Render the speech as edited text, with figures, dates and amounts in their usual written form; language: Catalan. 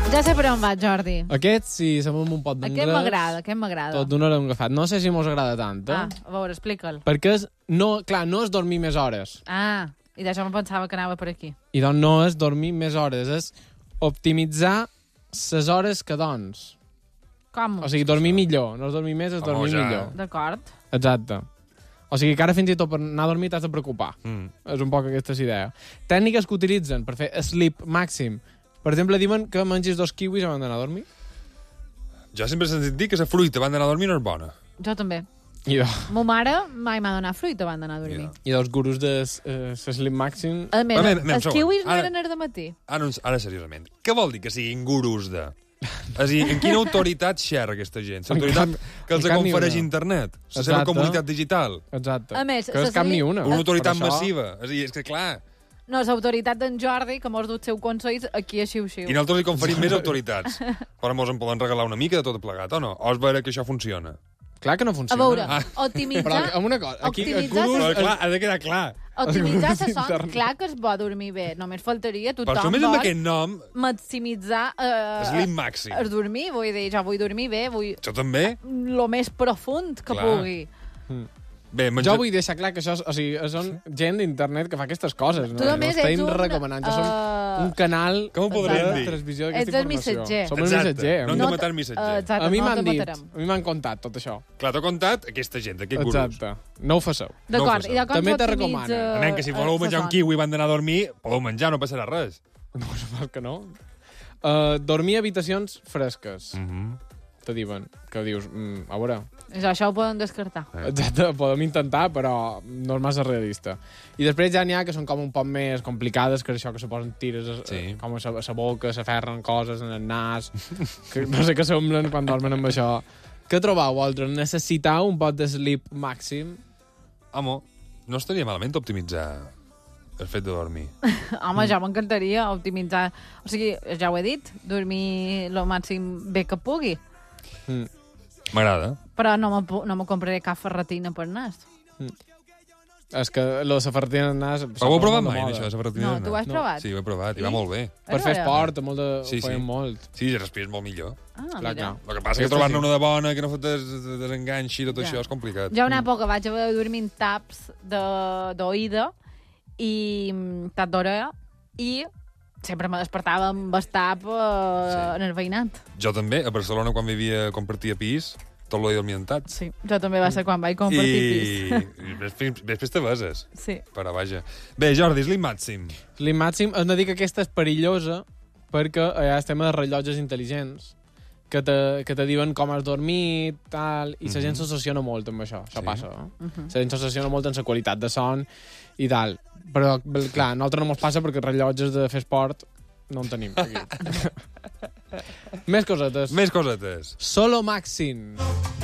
Ja sé per on va, Jordi. Aquest, si sabem un pot d'anglès... Aquest m'agrada. Tot donarem un agafat. No sé si mos agrada tant, Ah, a veure, explica'l. Perquè no és dormir més hores. Ah, i d'això em pensava que anava per aquí. I doncs no és dormir més hores, és optimitzar les hores que dons. Com? O sigui, dormir millor. No és dormir més, és dormir millor. D'acord. Exacte. O sigui que ara fins i tot per anar a dormir t'has de preocupar. És un poc aquesta idea. Tècniques que utilitzen per fer sleep màxim. Per exemple, diuen que mengis 2 kiwis abans d'anar a dormir. Jo sempre he sentit dir que la fruita abans d'anar a dormir no és bona. Jo també. I Mo mare mai m'ha donat fruita abans d'anar a dormir. I dels gurus de sleep màxim... A més, els kiwis no eren de matí. Ara, seriosament, què vol dir que siguin gurus de... És a dir, en quina autoritat xerra aquesta gent? L'autoritat que els confereix internet? La seva comunitat digital? Exacte. A més, que és cap ni una. Una autoritat massiva. És a dir, és que clar... No, l'autoritat d'en Jordi, que mos dut seu consells, aquí a xiu-xiu. I nosaltres li conferim més autoritats. Però mos en poden regalar una mica de tot plegat, o no? O és veure que això funciona? Clar que no funciona. A veure, optimitzar... Però amb una cosa, aquí Però clar, ha de quedar clar. Optimitzar la son, clar que es pot dormir bé. Només faltaria, tothom però només amb aquest nom... maximitzar... Sleep màxim. El dormir, vull dir, jo vull dormir bé, vull... Jo també? Lo més profund que pugui. Bé, jo vull deixar clar que això són gent d'internet que fa aquestes coses. Tu només ets recomanant. Jo som un canal com ho podríem dir? De transmissió d'aquesta informació. Missatger. Som el missatger. No hem de matar el missatger. Exacte, a mi m'han dit, a mi m'han contat tot això. Clar, t'ho contat aquesta gent, aquest gurus. Exacte. No ho faceu. D'acord, i de com també te recomana. Anem, que si voleu menjar un kiwi abans d'anar a dormir, podeu menjar, no passarà res. No, supos que no. Dormir a habitacions fresques. Te diuen, que dius, a veure... Això ho podem descartar. Exacte, podem intentar, però no és massa realista. I després ja n'hi ha que són com un poc més complicades, que és això que se posen tires com a la boca, s'aferren coses en el nas, que no sé què semblen quan dormen amb això. Què trobeu, vosaltres? Necessitau un pot de sleep màxim? Home, no estaria malament optimitzar el fet de dormir. Home, ja m'encantaria optimitzar... O sigui, ja ho he dit, dormir el màxim bé que pugui. M'agrada. Però no me compraré cap ferretina per nas. És que lo de la ferretina en nas... Però ho heu provat mai, això, de la ferretina en nas? No, tu ho has provat? Sí, ho he provat, i va molt bé. Per fer esport, ho feien molt. Sí, respires molt millor. Mira. El que passa és que trobar-ne una de bona, que no fot desenganxi, tot això és complicat. Jo una època vaig haver de dormir en taps d'oïda i tap d'orella, i sempre me despertava amb el tap en el veïnat. Jo també, a Barcelona, quan compartia pis, tot l'he dormientat. Sí, jo també va ser quan vaig compartir pis. I després te beses. Sí. Però vaja. Bé, Jordi, sleep màxim. Sleep màxim, has de dir que aquesta és perillosa perquè allà estem de rellotges intel·ligents que te diuen com has dormit, tal, i la gent s'associona molt amb això. Això passa, no? La gent s'associona molt amb la qualitat de son i tal. Però, clar, a nosaltres no ens passa perquè rellotges de fer esport no en tenim aquí. Més cosetes. Més cosetes. Solo Màxim.